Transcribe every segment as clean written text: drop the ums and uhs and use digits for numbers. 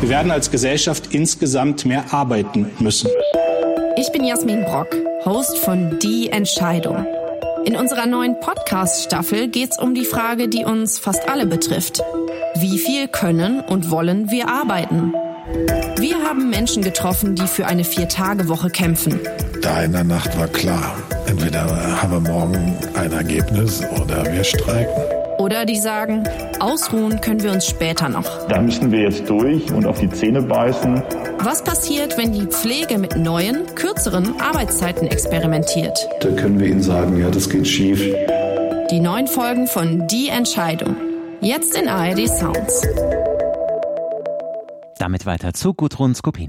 Wir werden als Gesellschaft insgesamt mehr arbeiten müssen. Ich bin Jasmin Brock, Host von Die Entscheidung. In unserer neuen Podcast-Staffel geht's um die Frage, die uns fast alle betrifft. Wie viel können und wollen wir arbeiten? Wir haben Menschen getroffen, die für eine 4-Tage-Woche kämpfen. Da in der Nacht war klar, entweder haben wir morgen ein Ergebnis oder wir streiken. Oder die sagen, ausruhen können wir uns später noch. Da müssen wir jetzt durch und auf die Zähne beißen. Was passiert, wenn die Pflege mit neuen, kürzeren Arbeitszeiten experimentiert? Da können wir Ihnen sagen, ja, das geht schief. Die neuen Folgen von Die Entscheidung. Jetzt in ARD Sounds. Damit weiter zu Gudrun Skopin.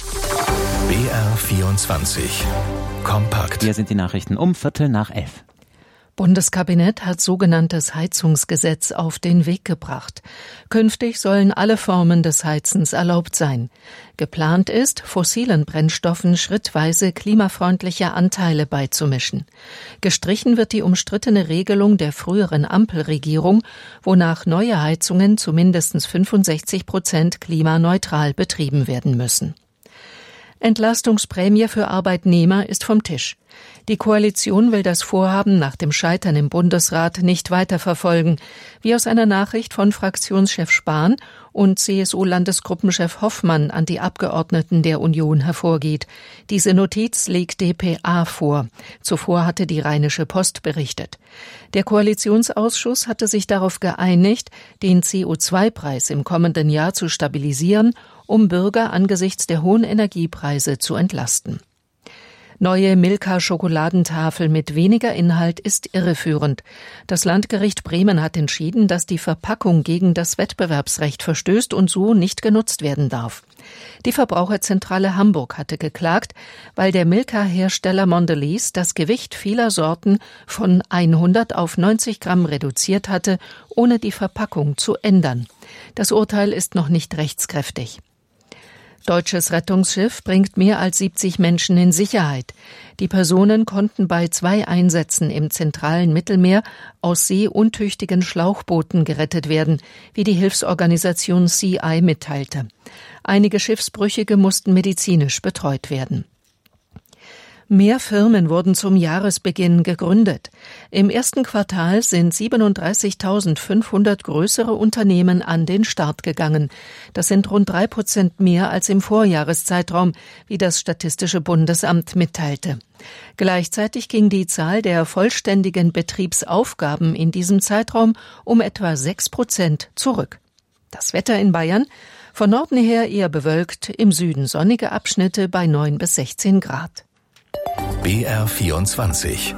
BR24 Kompakt. Hier sind die Nachrichten um 11:15. Bundeskabinett hat sogenanntes Heizungsgesetz auf den Weg gebracht. Künftig sollen alle Formen des Heizens erlaubt sein. Geplant ist, fossilen Brennstoffen schrittweise klimafreundliche Anteile beizumischen. Gestrichen wird die umstrittene Regelung der früheren Ampelregierung, wonach neue Heizungen zu mindestens 65% klimaneutral betrieben werden müssen. Entlastungsprämie für Arbeitnehmer ist vom Tisch. Die Koalition will das Vorhaben nach dem Scheitern im Bundesrat nicht weiterverfolgen, wie aus einer Nachricht von Fraktionschef Spahn und CSU-Landesgruppenchef Hoffmann an die Abgeordneten der Union hervorgeht. Diese Notiz legt dpa vor. Zuvor hatte die Rheinische Post berichtet. Der Koalitionsausschuss hatte sich darauf geeinigt, den CO2-Preis im kommenden Jahr zu stabilisieren, um Bürger angesichts der hohen Energiepreise zu entlasten. Neue Milka-Schokoladentafel mit weniger Inhalt ist irreführend. Das Landgericht Bremen hat entschieden, dass die Verpackung gegen das Wettbewerbsrecht verstößt und so nicht genutzt werden darf. Die Verbraucherzentrale Hamburg hatte geklagt, weil der Milka-Hersteller Mondelez das Gewicht vieler Sorten von 100 auf 90 Gramm reduziert hatte, ohne die Verpackung zu ändern. Das Urteil ist noch nicht rechtskräftig. Deutsches Rettungsschiff bringt mehr als 70 Menschen in Sicherheit. Die Personen konnten bei 2 Einsätzen im zentralen Mittelmeer aus seeuntüchtigen Schlauchbooten gerettet werden, wie die Hilfsorganisation CI mitteilte. Einige Schiffsbrüchige mussten medizinisch betreut werden. Mehr Firmen wurden zum Jahresbeginn gegründet. Im ersten Quartal sind 37.500 größere Unternehmen an den Start gegangen. Das sind rund 3% mehr als im Vorjahreszeitraum, wie das Statistische Bundesamt mitteilte. Gleichzeitig ging die Zahl der vollständigen Betriebsaufgaben in diesem Zeitraum um etwa 6% zurück. Das Wetter in Bayern: von Norden her eher bewölkt, im Süden sonnige Abschnitte bei 9 bis 16 Grad. BR24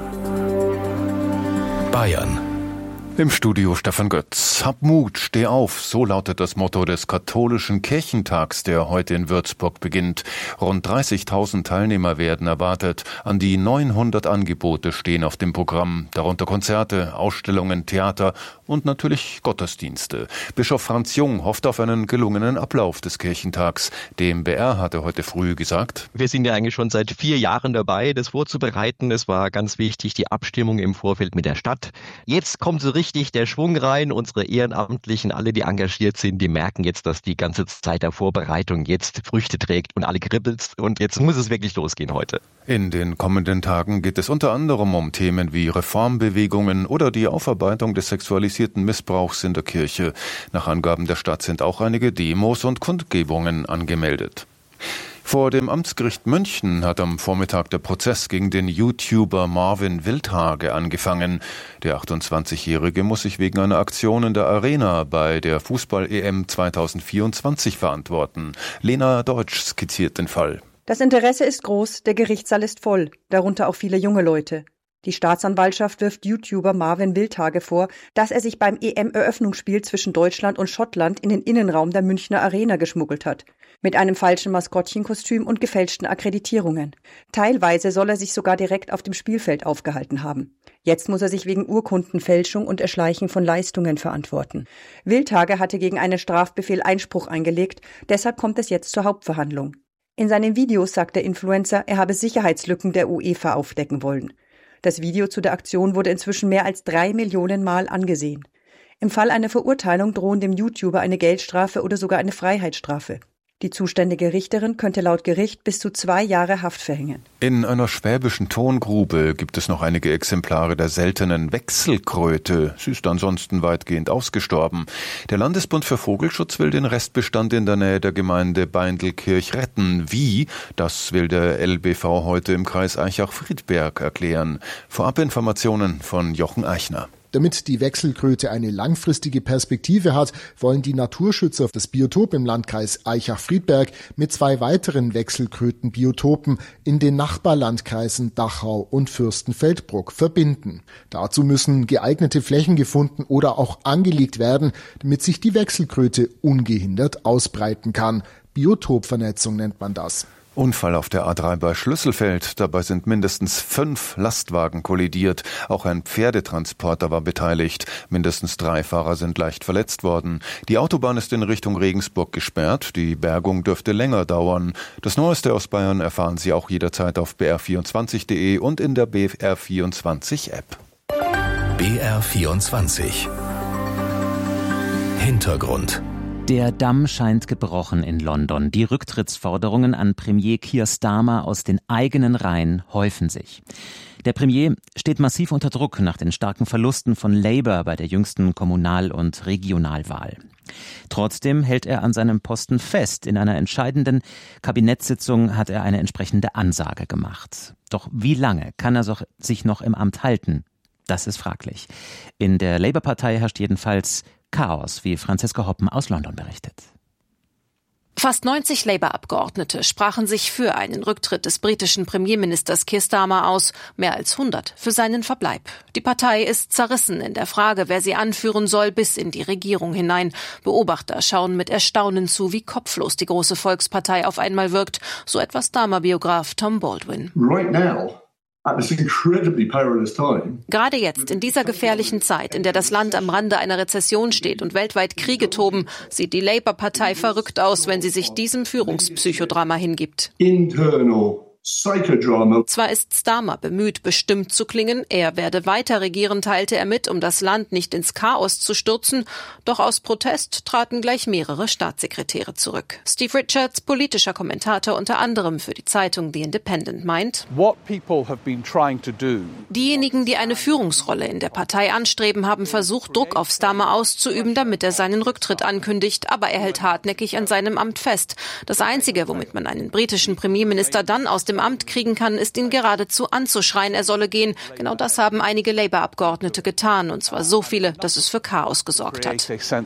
Bayern. Im Studio Stefan Götz. Hab Mut, steh auf, so lautet das Motto des katholischen Kirchentags, der heute in Würzburg beginnt. Rund 30.000 Teilnehmer werden erwartet. An die 900 Angebote stehen auf dem Programm, darunter Konzerte, Ausstellungen, Theater und natürlich Gottesdienste. Bischof Franz Jung hofft auf einen gelungenen Ablauf des Kirchentags. Dem BR hat er heute früh gesagt: Wir sind ja eigentlich schon seit 4 Jahren dabei, das vorzubereiten. Es war ganz wichtig, die Abstimmung im Vorfeld mit der Stadt. Jetzt kommt so richtig der Schwung rein. Unsere Ehrenamtlichen, alle, die engagiert sind, die merken jetzt, dass die ganze Zeit der Vorbereitung jetzt Früchte trägt und alle kribbelt. Und jetzt muss es wirklich losgehen heute. In den kommenden Tagen geht es unter anderem um Themen wie Reformbewegungen oder die Aufarbeitung des sexualisierten Missbrauchs in der Kirche. Nach Angaben der Stadt sind auch einige Demos und Kundgebungen angemeldet. Vor dem Amtsgericht München hat am Vormittag der Prozess gegen den YouTuber Marvin Wildhage angefangen. Der 28-Jährige muss sich wegen einer Aktion in der Arena bei der Fußball-EM 2024 verantworten. Lena Deutsch skizziert den Fall. Das Interesse ist groß, der Gerichtssaal ist voll, darunter auch viele junge Leute. Die Staatsanwaltschaft wirft YouTuber Marvin Wildhage vor, dass er sich beim EM-Eröffnungsspiel zwischen Deutschland und Schottland in den Innenraum der Münchner Arena geschmuggelt hat. Mit einem falschen Maskottchenkostüm und gefälschten Akkreditierungen. Teilweise soll er sich sogar direkt auf dem Spielfeld aufgehalten haben. Jetzt muss er sich wegen Urkundenfälschung und Erschleichen von Leistungen verantworten. Wildhage hatte gegen einen Strafbefehl Einspruch eingelegt, deshalb kommt es jetzt zur Hauptverhandlung. In seinen Videos sagt der Influencer, er habe Sicherheitslücken der UEFA aufdecken wollen. Das Video zu der Aktion wurde inzwischen mehr als 3 Millionen Mal angesehen. Im Fall einer Verurteilung drohen dem YouTuber eine Geldstrafe oder sogar eine Freiheitsstrafe. Die zuständige Richterin könnte laut Gericht bis zu 2 Jahre Haft verhängen. In einer schwäbischen Tongrube gibt es noch einige Exemplare der seltenen Wechselkröte. Sie ist ansonsten weitgehend ausgestorben. Der Landesbund für Vogelschutz will den Restbestand in der Nähe der Gemeinde Beindelkirch retten. Wie? Das will der LBV heute im Kreis Aichach-Friedberg erklären. Vorab Informationen von Jochen Eichner. Damit die Wechselkröte eine langfristige Perspektive hat, wollen die Naturschützer das Biotop im Landkreis Aichach-Friedberg mit 2 weiteren Wechselkrötenbiotopen in den Nachbarlandkreisen Dachau und Fürstenfeldbruck verbinden. Dazu müssen geeignete Flächen gefunden oder auch angelegt werden, damit sich die Wechselkröte ungehindert ausbreiten kann. Biotopvernetzung nennt man das. Unfall auf der A3 bei Schlüsselfeld. Dabei sind mindestens 5 Lastwagen kollidiert. Auch ein Pferdetransporter war beteiligt. Mindestens 3 Fahrer sind leicht verletzt worden. Die Autobahn ist in Richtung Regensburg gesperrt. Die Bergung dürfte länger dauern. Das Neueste aus Bayern erfahren Sie auch jederzeit auf br24.de und in der BR24-App. BR24 Hintergrund. Der Damm scheint gebrochen in London. Die Rücktrittsforderungen an Premier Keir Starmer aus den eigenen Reihen häufen sich. Der Premier steht massiv unter Druck nach den starken Verlusten von Labour bei der jüngsten Kommunal- und Regionalwahl. Trotzdem hält er an seinem Posten fest. In einer entscheidenden Kabinettssitzung hat er eine entsprechende Ansage gemacht. Doch wie lange kann er sich noch im Amt halten? Das ist fraglich. In der Labour-Partei herrscht jedenfalls Chaos, wie Franziska Hoppen aus London berichtet. Fast 90 Labour-Abgeordnete sprachen sich für einen Rücktritt des britischen Premierministers Keir Starmer aus, mehr als 100 für seinen Verbleib. Die Partei ist zerrissen in der Frage, wer sie anführen soll, bis in die Regierung hinein. Beobachter schauen mit Erstaunen zu, wie kopflos die große Volkspartei auf einmal wirkt, so etwa Starmer-Biograf Tom Baldwin. Right now. Gerade jetzt, in dieser gefährlichen Zeit, in der das Land am Rande einer Rezession steht und weltweit Kriege toben, sieht die Labour-Partei verrückt aus, wenn sie sich diesem Führungspsychodrama hingibt. Zwar ist Starmer bemüht, bestimmt zu klingen, er werde weiter regieren, teilte er mit, um das Land nicht ins Chaos zu stürzen, doch aus Protest traten gleich mehrere Staatssekretäre zurück. Steve Richards, politischer Kommentator unter anderem für die Zeitung The Independent, meint, diejenigen, die eine Führungsrolle in der Partei anstreben, haben versucht, Druck auf Starmer auszuüben, damit er seinen Rücktritt ankündigt, aber er hält hartnäckig an seinem Amt fest. Das Einzige, womit man einen britischen Premierminister dann aus dem Amt kriegen kann, ist ihn geradezu anzuschreien, er solle gehen. Genau das haben einige Labour-Abgeordnete getan, und zwar so viele, dass es für Chaos gesorgt hat.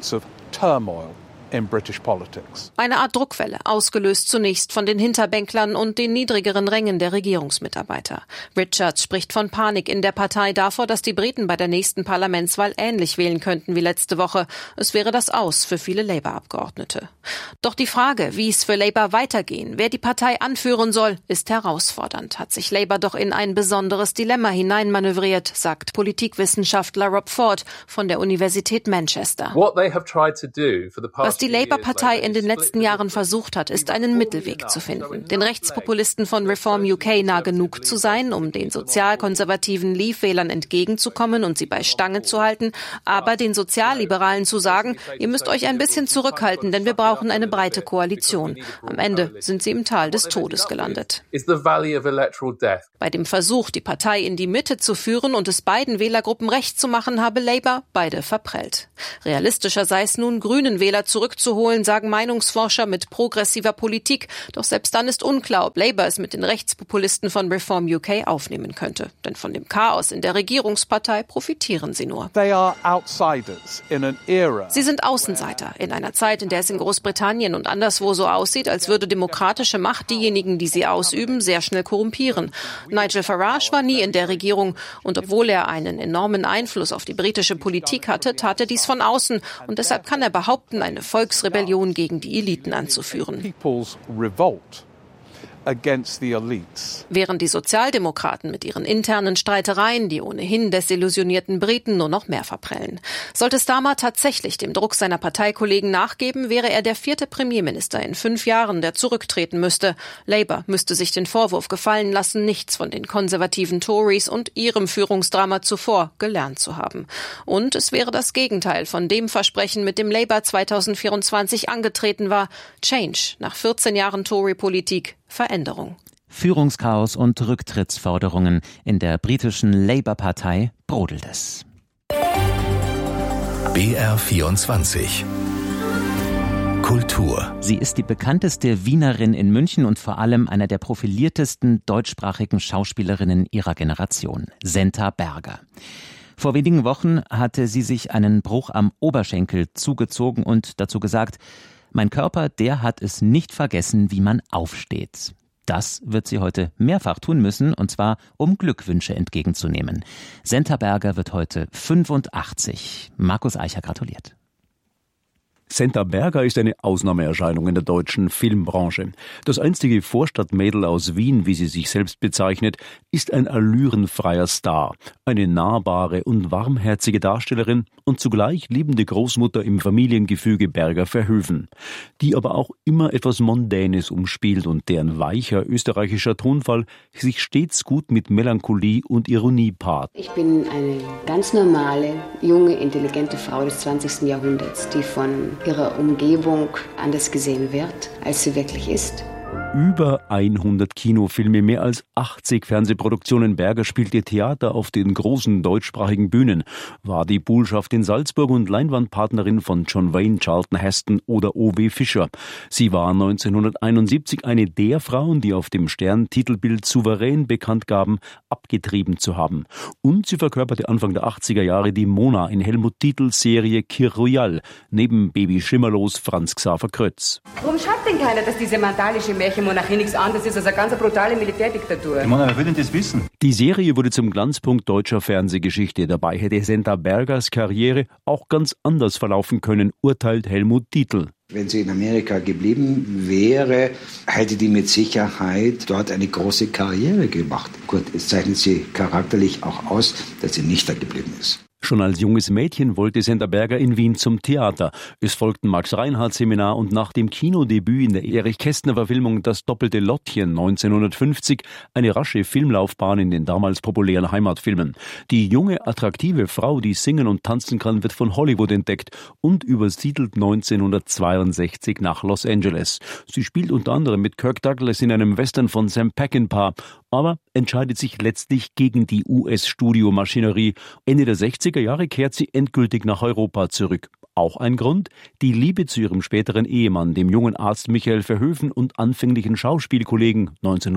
Eine Art Druckwelle, ausgelöst zunächst von den Hinterbänklern und den niedrigeren Rängen der Regierungsmitarbeiter. Richards spricht von Panik in der Partei, davor, dass die Briten bei der nächsten Parlamentswahl ähnlich wählen könnten wie letzte Woche. Es wäre das Aus für viele Labour-Abgeordnete. Doch die Frage, wie es für Labour weitergehen, wer die Partei anführen soll, ist herausfordernd. Hat sich Labour doch in ein besonderes Dilemma hineinmanövriert, sagt Politikwissenschaftler Rob Ford von der Universität Manchester. Was die Labour-Partei in den letzten Jahren versucht hat, ist einen Mittelweg zu finden. Den Rechtspopulisten von Reform UK nah genug zu sein, um den sozialkonservativen Leave-Wählern entgegenzukommen und sie bei Stange zu halten, aber den Sozialliberalen zu sagen, ihr müsst euch ein bisschen zurückhalten, denn wir brauchen eine breite Koalition. Am Ende sind sie im Tal des Todes gelandet. Bei dem Versuch, die Partei in die Mitte zu führen und es beiden Wählergruppen recht zu machen, habe Labour beide verprellt. Realistischer sei es nun, grünen Wähler zurückzuholen, sagen Meinungsforscher mit progressiver Politik. Doch selbst dann ist unklar, ob Labour es mit den Rechtspopulisten von Reform UK aufnehmen könnte. Denn von dem Chaos in der Regierungspartei profitieren sie nur. Sie sind Außenseiter in einer Zeit, in der es in Großbritannien und anderswo so aussieht, als würde demokratische Macht diejenigen, die sie ausüben, sehr schnell korrumpieren. Nigel Farage war nie in der Regierung und obwohl er einen enormen Einfluss auf die britische Politik hatte, tat er dies von außen und deshalb kann er behaupten, eine Volksrebellion gegen die Eliten anzuführen. Während die Sozialdemokraten mit ihren internen Streitereien die ohnehin desillusionierten Briten nur noch mehr verprellen. Sollte Starmer tatsächlich dem Druck seiner Parteikollegen nachgeben, wäre er der 4. Premierminister in 5 Jahren, der zurücktreten müsste. Labour müsste sich den Vorwurf gefallen lassen, nichts von den konservativen Tories und ihrem Führungsdrama zuvor gelernt zu haben. Und es wäre das Gegenteil von dem Versprechen, mit dem Labour 2024 angetreten war. Change nach 14 Jahren Tory-Politik, Veränderung. Führungschaos und Rücktrittsforderungen. In der britischen Labour-Partei brodelt es. BR24 Kultur. Sie ist die bekannteste Wienerin in München und vor allem einer der profiliertesten deutschsprachigen Schauspielerinnen ihrer Generation, Senta Berger. Vor wenigen Wochen hatte sie sich einen Bruch am Oberschenkel zugezogen und dazu gesagt: Mein Körper, der hat es nicht vergessen, wie man aufsteht. Das wird sie heute mehrfach tun müssen, und zwar um Glückwünsche entgegenzunehmen. Senta Berger wird heute 85. Markus Eicher gratuliert. Senta Berger ist eine Ausnahmeerscheinung in der deutschen Filmbranche. Das einstige Vorstadtmädel aus Wien, wie sie sich selbst bezeichnet, ist ein allürenfreier Star, eine nahbare und warmherzige Darstellerin und zugleich liebende Großmutter im Familiengefüge Berger-Verhoeven, die aber auch immer etwas Mondänes umspielt und deren weicher österreichischer Tonfall sich stets gut mit Melancholie und Ironie paart. Ich bin eine ganz normale, junge, intelligente Frau des 20. Jahrhunderts, die von ihrer Umgebung anders gesehen wird, als sie wirklich ist. Über 100 Kinofilme, mehr als 80 Fernsehproduktionen. Berger spielte Theater auf den großen deutschsprachigen Bühnen, war die Buhlschaft in Salzburg und Leinwandpartnerin von John Wayne, Charlton Heston oder O.W. Fischer. Sie war 1971 eine der Frauen, die auf dem Stern-Titelbild souverän bekannt gaben, abgetrieben zu haben. Und sie verkörperte Anfang der 80er Jahre die Mona in Helmut Dietls Serie Kir Royal, neben Baby Schimmerlos Franz Xaver Krötz. Warum schreibt denn keiner, dass diese mandalische Märchenmonarchie nichts anderes ist als eine ganz brutale Militärdiktatur? Ich meine, wer will denn das wissen? Die Serie wurde zum Glanzpunkt deutscher Fernsehgeschichte. Dabei hätte Senta Bergers Karriere auch ganz anders verlaufen können, urteilt Helmut Dietl. Wenn sie in Amerika geblieben wäre, hätte die mit Sicherheit dort eine große Karriere gemacht. Gut, es zeichnet sie charakterlich auch aus, dass sie nicht da geblieben ist. Schon als junges Mädchen wollte Senta Berger in Wien zum Theater. Es folgten Max-Reinhardt-Seminar und nach dem Kinodebüt in der Erich-Kästner-Verfilmung Das doppelte Lottchen 1950 eine rasche Filmlaufbahn in den damals populären Heimatfilmen. Die junge, attraktive Frau, die singen und tanzen kann, wird von Hollywood entdeckt und übersiedelt 1962 nach Los Angeles. Sie spielt unter anderem mit Kirk Douglas in einem Western von Sam Peckinpah, aber entscheidet sich letztlich gegen die US-Studiomaschinerie. Ende der 60er Jahre kehrt sie endgültig nach Europa zurück. Auch ein Grund? Die Liebe zu ihrem späteren Ehemann, dem jungen Arzt Michael Verhoeven und anfänglichen Schauspielkollegen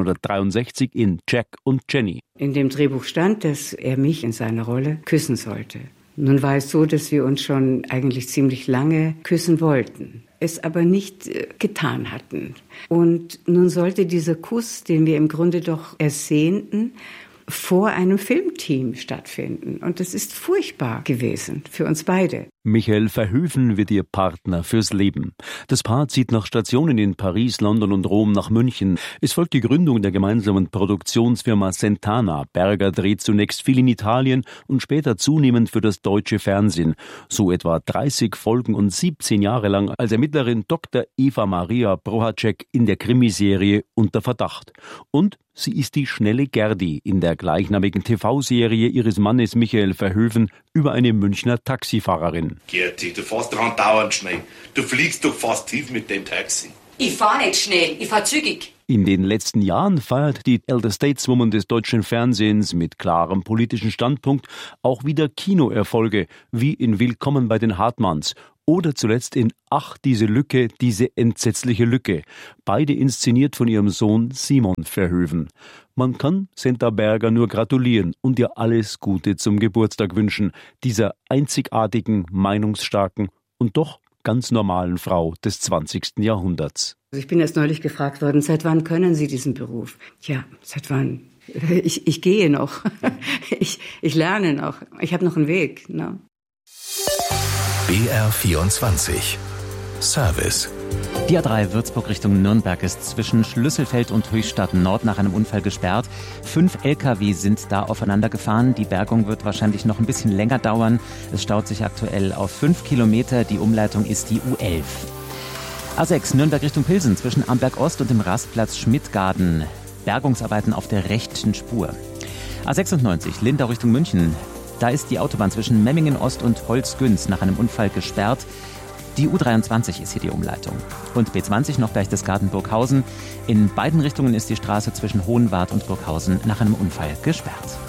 1963 in Jack und Jenny. In dem Drehbuch stand, dass er mich in seiner Rolle küssen sollte. Nun war es so, dass wir uns schon eigentlich ziemlich lange küssen wollten, es aber nicht getan hatten. Und nun sollte dieser Kuss, den wir im Grunde doch ersehnten, vor einem Filmteam stattfinden. Und das ist furchtbar gewesen für uns beide. Michael Verhoeven wird ihr Partner fürs Leben. Das Paar zieht nach Stationen in Paris, London und Rom nach München. Es folgt die Gründung der gemeinsamen Produktionsfirma Sentana. Berger dreht zunächst viel in Italien und später zunehmend für das deutsche Fernsehen. So etwa 30 Folgen und 17 Jahre lang als Ermittlerin Dr. Eva Maria Prohacek in der Krimiserie Unter Verdacht. Und sie ist die schnelle Gerdi in der gleichnamigen TV-Serie ihres Mannes Michael Verhoeven über eine Münchner Taxifahrerin. Gerti, du fährst doch andauernd schnell. Du fliegst doch fast tief mit dem Taxi. Ich fahr nicht schnell, ich fahr zügig. In den letzten Jahren feiert die Elder Stateswoman des deutschen Fernsehens mit klarem politischen Standpunkt auch wieder Kinoerfolge, wie in Willkommen bei den Hartmanns oder zuletzt in Ach, diese Lücke, diese entsetzliche Lücke, beide inszeniert von ihrem Sohn Simon Verhoeven. Man kann Senta Berger nur gratulieren und ihr alles Gute zum Geburtstag wünschen, dieser einzigartigen, meinungsstarken und doch ganz normalen Frau des 20. Jahrhunderts. Ich bin erst neulich gefragt worden, seit wann können Sie diesen Beruf? Ja, seit wann? Ich gehe noch. Ich lerne noch. Ich habe noch einen Weg. Ne? BR24 Service. Die A3 Würzburg Richtung Nürnberg ist zwischen Schlüsselfeld und Höchstadt Nord nach einem Unfall gesperrt. 5 Lkw sind da aufeinander gefahren. Die Bergung wird wahrscheinlich noch ein bisschen länger dauern. Es staut sich aktuell auf 5 Kilometer. Die Umleitung ist die U11. A6 Nürnberg Richtung Pilsen zwischen Amberg Ost und dem Rastplatz Schmidtgarten. Bergungsarbeiten auf der rechten Spur. A96 Lindau Richtung München. Da ist die Autobahn zwischen Memmingen Ost und Holzgünz nach einem Unfall gesperrt. Die U23 ist hier die Umleitung. Und B20 noch Berchtesgaden-Burghausen. In beiden Richtungen ist die Straße zwischen Hohenwart und Burghausen nach einem Unfall gesperrt.